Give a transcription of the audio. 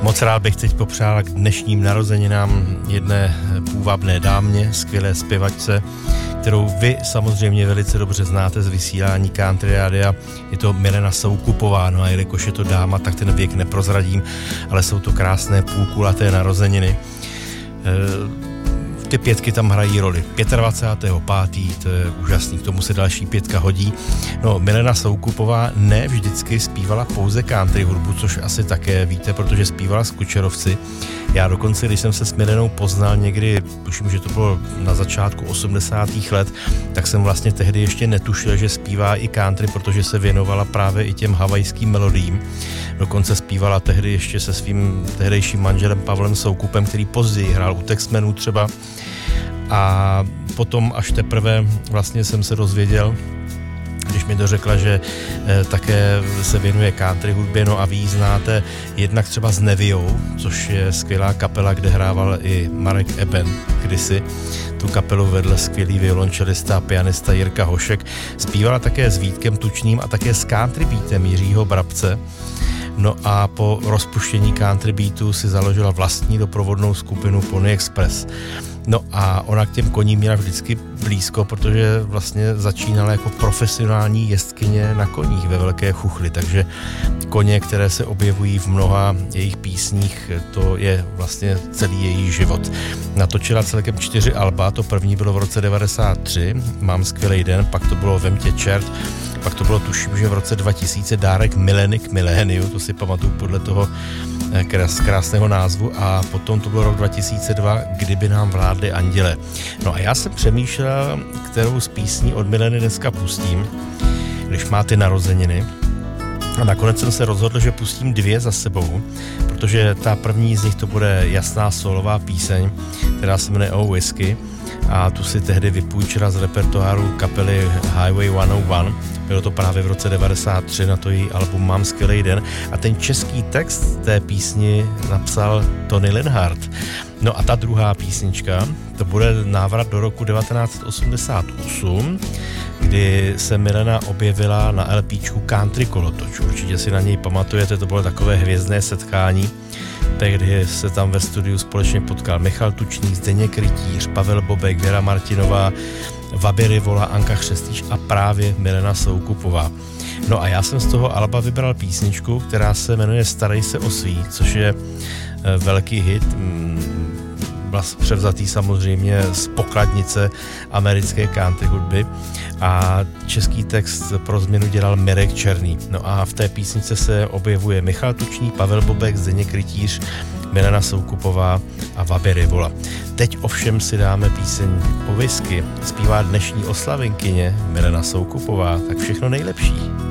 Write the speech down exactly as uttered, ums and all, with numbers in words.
Moc rád bych teď popřál k dnešním narozeninám jedné půvabné dámě, skvělé zpěvačce, kterou vy samozřejmě velice dobře znáte z vysílání Country Radia. Je to Milena Soukupová, no a jelikož je to dáma, tak ten věk neprozradím, ale jsou to krásné půlkulaté narozeniny. E- Ty pětky tam hrají roli. dvacátého pátého pátého to je úžasný, k tomu se další pětka hodí. No, Milena Soukupová ne vždycky zpívala pouze country hudbu, což asi také víte, protože zpívala s Kučerovci. Já dokonce, když jsem se s Milenou poznal někdy, tuším, že to bylo na začátku osmdesátých let, tak jsem vlastně tehdy ještě netušil, že zpívá i country, protože se věnovala právě i těm havajským melodiím. Dokonce zpívala tehdy ještě se svým tehdejším manželem Pavlem Soukupem, který později hrál u Texmenů třeba. A potom až teprve vlastně jsem se dozvěděl, když mi to řekla, že e, také se věnuje country hudbě, no a vy ji znáte jednak třeba s Neviou, což je skvělá kapela, kde hrával i Marek Eben kdysi. Tu kapelu vedl skvělý violončelista a pianista Jirka Hošek. Zpívala také s Vítkem Tučným a také s country beatem Jiřího Brabce. No a po rozpuštění country beatu si založila vlastní doprovodnou skupinu Pony Express. No a ona k těm koním měla vždycky blízko, protože vlastně začínala jako profesionální jezdkyně na koních ve Velké Chuchli, takže koně, které se objevují v mnoha jejich písních, to je vlastně celý její život. Natočila celkem čtyři alba, to první bylo v roce devadesát tři, Mám skvělej den, pak to bylo Vem tě čert, pak to bylo tuším, že v roce dva tisíce Dárek Mileny k miléniu, to si pamatuju podle toho krás, krásného názvu, a potom to byl rok dva tisíce dva, Kdyby nám vládli anděle. No a já jsem přemýšlel, kterou z písní od Mileny dneska pustím, když má ty narozeniny. A nakonec jsem se rozhodl, že pustím dvě za sebou, protože ta první z nich to bude jasná solová píseň, která se jmenuje Oh Whisky, a tu si tehdy vypůjčila z repertoáru kapely Highway sto jedna. Bylo to právě v roce devadesát tři na to její album Mám skvělej den. A ten český text té písni napsal Tony Linhart. No a ta druhá písnička, to bude návrat do roku devatenáct osmdesát osm, kdy se Milena objevila na LPčku Country Kolotoč. Určitě si na něj pamatujete, to bylo takové hvězdné setkání. Tehdy se tam ve studiu společně potkal Michal Tučný, Zdeněk Rytíř, Pavel Bobek, Věra Martinová, Vaby Rivola, Anka Chřestíš a právě Milena Soukupová. No a já jsem z toho alba vybral písničku, která se jmenuje Starej se o svý, což je velký hit, převzatý samozřejmě z pokladnice americké country hudby, a český text pro změnu dělal Mirek Černý. No a v té písnice se objevuje Michal Tučný, Pavel Bobek, Zdeněk Rytíř, Milena Soukupová a Vaby Rivola. Teď ovšem si dáme píseň o whisky. Zpívá dnešní oslavenkyně Milena Soukupová, tak všechno nejlepší.